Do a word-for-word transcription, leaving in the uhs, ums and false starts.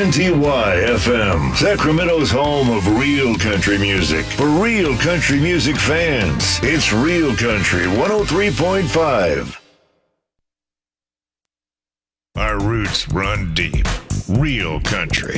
T Y F M, Sacramento's home of real country music. For real country music fans, it's Real Country one oh three point five. Our roots run deep. Real country.